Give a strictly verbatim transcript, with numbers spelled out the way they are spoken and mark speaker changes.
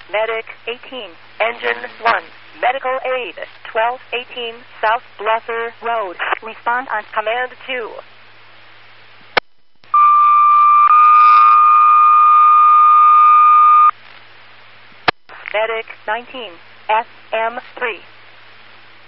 Speaker 1: Medic eighteen, Engine one. Medical aid, twelve eighteen South Bluffer Road. Respond on Command two. Medic nineteen, S M three.